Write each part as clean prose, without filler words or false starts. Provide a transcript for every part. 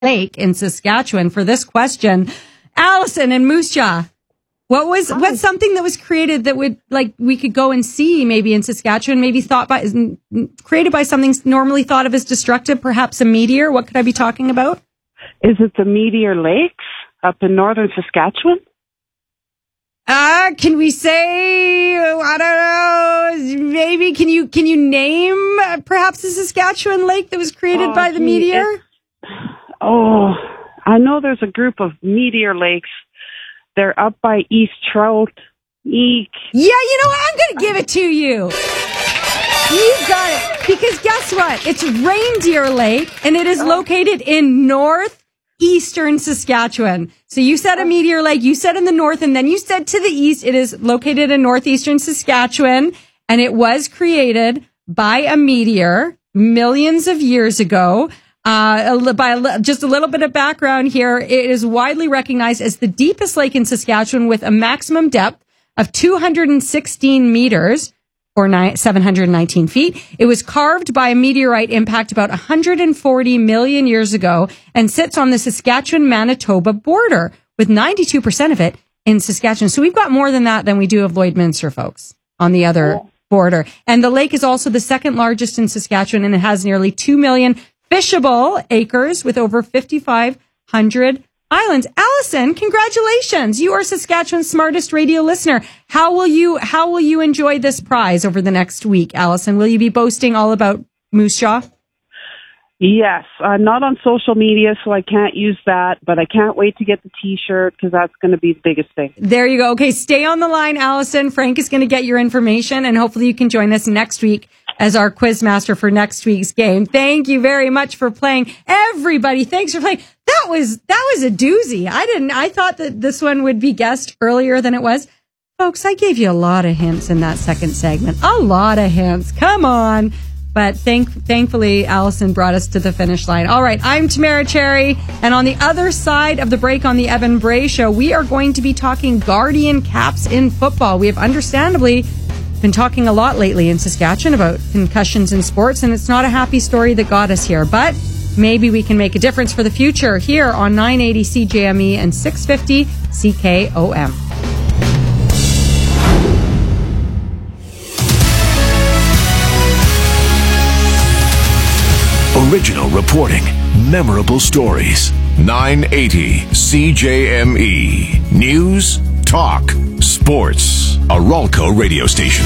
Lake in Saskatchewan for this question. Allison and Moose Jaw, what's something that was created that would, like, we could go and see maybe in Saskatchewan, maybe created by something normally thought of as destructive, perhaps a meteor? What could I be talking about? Is it the Meteor Lakes up in northern Saskatchewan? Can we say, I don't know, maybe can you name perhaps a Saskatchewan lake that was created by the meteor? I know there's a group of meteor lakes. They're up by East Trout. Eek. Yeah, you know what? I'm going to give it to you. You got it. Because guess what? It's Reindeer Lake, and it is located in northeastern Saskatchewan. So you said a meteor lake, you said in the north, and then you said to the east. It is located in northeastern Saskatchewan, and it was created by a meteor millions of years ago. Just a little bit of background here. It is widely recognized as the deepest lake in Saskatchewan with a maximum depth of 216 meters or 719 feet. It was carved by a meteorite impact about 140 million years ago and sits on the Saskatchewan-Manitoba border with 92% of it in Saskatchewan. So we've got more than that than we do of Lloydminster, folks, on the other border. And the lake is also the second largest in Saskatchewan, and it has nearly 2 million fishable acres with over 5,500 islands. Allison, congratulations. You are Saskatchewan's smartest radio listener. How will you enjoy this prize over the next week, Allison? Will you be boasting all about Moose Jaw? Yes. Not on social media, so I can't use that, but I can't wait to get the T-shirt because that's going to be the biggest thing. There you go. Okay, stay on the line, Allison. Frank is going to get your information, and hopefully you can join us next week as our quiz master for next week's game. Thank you very much for playing. Everybody, thanks for playing. That was a doozy. I thought that this one would be guessed earlier than it was. Folks, I gave you a lot of hints in that second segment. A lot of hints. Come on. But thankfully, Allison brought us to the finish line. All right, I'm Tamara Cherry, and on the other side of the break on the Evan Bray Show, we are going to be talking Guardian Caps in football. We have understandably been talking a lot lately in Saskatchewan about concussions in sports, and it's not a happy story that got us here, but maybe we can make a difference for the future here on 980 CJME and 650 CKOM. Original reporting, memorable stories. 980 CJME. News, talk, sports. A Ralco radio station.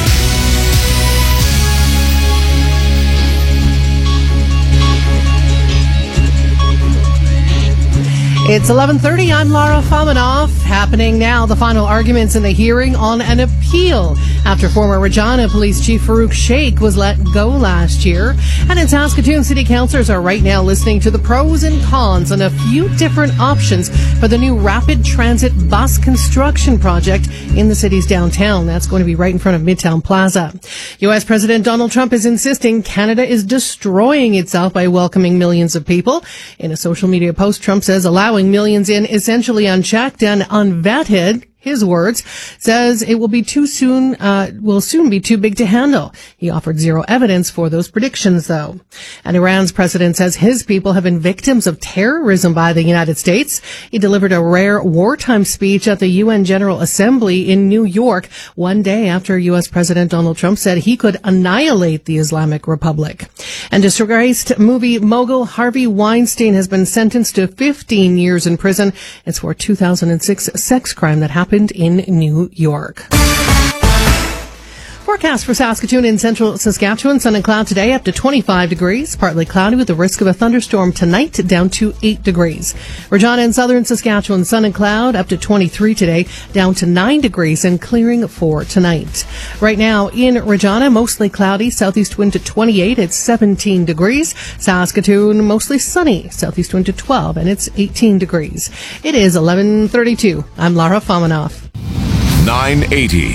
It's 11:30. I'm Lara Famanoff. Happening now, the final arguments in the hearing on an appeal after former Regina Police Chief Farouk Sheikh was let go last year. And in Saskatoon, city councillors are right now listening to the pros and cons on a few different options for the new rapid transit bus construction project in the city's downtown. That's going to be right in front of Midtown Plaza. U.S. President Donald Trump is insisting Canada is destroying itself by welcoming millions of people. In a social media post, Trump says allowing millions in essentially unchecked and unvetted, his words, says it will soon be too big to handle. He offered zero evidence for those predictions, though. And Iran's president says his people have been victims of terrorism by the United States. He delivered a rare wartime speech at the UN General Assembly in New York, one day after U.S. President Donald Trump said he could annihilate the Islamic Republic. And disgraced movie mogul Harvey Weinstein has been sentenced to 15 years in prison. It's for a 2006 sex crime that happened in New York. Forecast for Saskatoon and central Saskatchewan. Sun and cloud today up to 25 degrees. Partly cloudy with the risk of a thunderstorm tonight down to 8 degrees. Regina and southern Saskatchewan. Sun and cloud up to 23 today down to 9 degrees and clearing for tonight. Right now in Regina, mostly cloudy. Southeast wind to 28. It's 17 degrees. Saskatoon, mostly sunny. Southeast wind to 12 and it's 18 degrees. It is 11:32. I'm Lara Famanoff. 980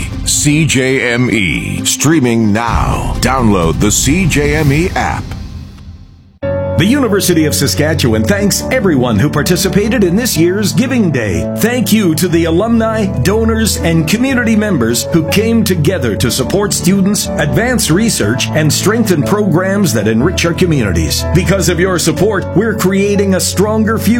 CJME. Streaming now. Download the CJME app. The University of Saskatchewan thanks everyone who participated in this year's Giving Day. Thank you to the alumni, donors, and community members who came together to support students, advance research, and strengthen programs that enrich our communities. Because of your support, we're creating a stronger future